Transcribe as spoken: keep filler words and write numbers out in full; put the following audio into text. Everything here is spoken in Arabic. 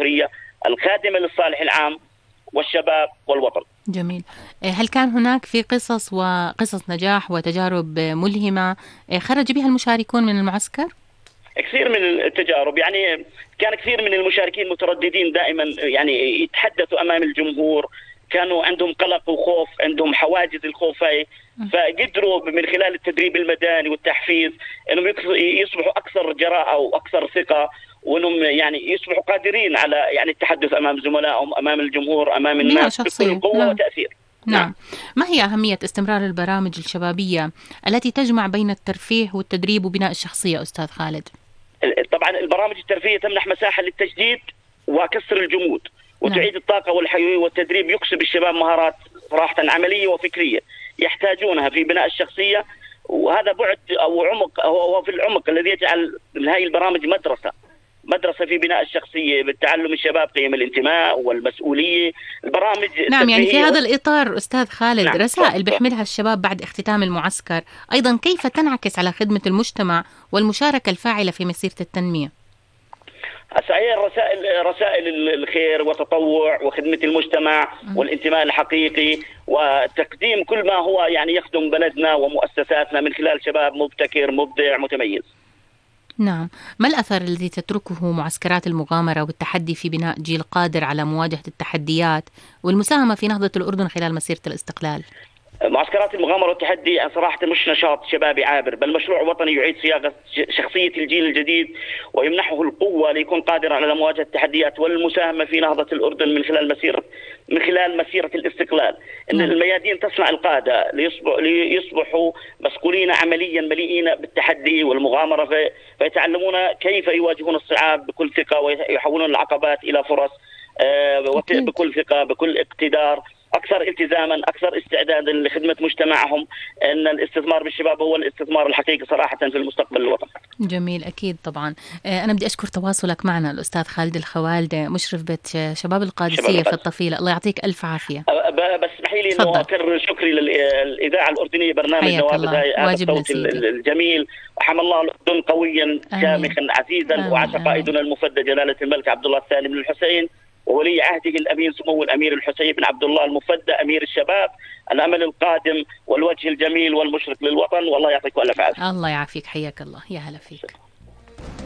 الجمهورية الخادمة للصالح العام والشباب والوطن. جميل. هل كان هناك في قصص وقصص نجاح وتجارب ملهمة خرج بها المشاركون من المعسكر؟ كثير من التجارب، يعني كان كثير من المشاركين مترددين دائما، يعني يتحدثوا أمام الجمهور، كانوا عندهم قلق وخوف، عندهم حواجز الخوف هاي، فقدروا من خلال التدريب الميداني والتحفيز انهم يصبحوا اكثر جراءة واكثر ثقة، وانهم يعني يصبحوا قادرين على يعني التحدث امام زملائهم، امام الجمهور، امام الناس بكل قوة نعم. وتأثير. نعم. نعم. ما هي أهمية استمرار البرامج الشبابية التي تجمع بين الترفيه والتدريب وبناء الشخصية أستاذ خالد؟ طبعا البرامج الترفيهية تمنح مساحة للتجديد وكسر الجمود، وتعيد الطاقة والحيوية، والتدريب يكسب الشباب مهارات صراحة عملية وفكرية يحتاجونها في بناء الشخصية. وهذا بعد أو عمق، هو في العمق الذي يجعل هذه البرامج مدرسة مدرسة في بناء الشخصية، بالتعلم الشباب قيم الانتماء والمسؤولية. البرامج نعم، يعني في هذا الإطار أستاذ خالد، نعم. رسائل بيحملها الشباب بعد اختتام المعسكر أيضا كيف تنعكس على خدمة المجتمع والمشاركة الفاعلة في مسيرة التنمية؟ هي رسائل رسائل الخير والتطوع وخدمة المجتمع والانتماء الحقيقي، وتقديم كل ما هو يعني يخدم بلدنا ومؤسساتنا من خلال شباب مبتكر مبدع متميز. نعم. ما الأثر الذي تتركه معسكرات المغامرة والتحدي في بناء جيل قادر على مواجهة التحديات والمساهمة في نهضة الأردن خلال مسيرة الاستقلال؟ معسكرات المغامرة والتحدي صراحة مش نشاط شبابي عابر، بل مشروع وطني يعيد صياغة شخصية الجيل الجديد ويمنحه القوة ليكون قادر على مواجهة التحديات والمساهمة في نهضة الأردن من خلال مسيرة من خلال مسيرة الاستقلال. إن الميادين تصنع القادة ليصبح ليصبحوا مسؤولين عمليا مليئين بالتحدي والمغامرة، في فيتعلمون كيف يواجهون الصعاب بكل ثقة ويحولون العقبات إلى فرص بكل ثقة بكل اقتدار، أكثر التزاما، أكثر استعدادا لخدمة مجتمعهم. أن الاستثمار بالشباب هو الاستثمار الحقيقي صراحة في المستقبل الوطني. جميل، أكيد طبعا. أنا بدي أشكر تواصلك معنا الأستاذ خالد الخوالدة، مشرف بيت شباب القادسية في الطفيلة. الله يعطيك ألف عافية. بس اسمحي لي إنه أكرر شكري للإذاعة الأردنية، برنامج نوابغ هذا الصوت الجميل، وحمى الله الأردن قويا شامخا عزيزا، وعاش قائدنا المفدى جلالة الملك عبد الله الثاني بن الحسين وولي عهده الأمين سمو الأمير الحسين بن عبد الله المفدى أمير الشباب، الأمل القادم والوجه الجميل والمشرق للوطن. والله يعطيك ألف عافية. الله يعافيك، حياك الله، يا هلا فيك.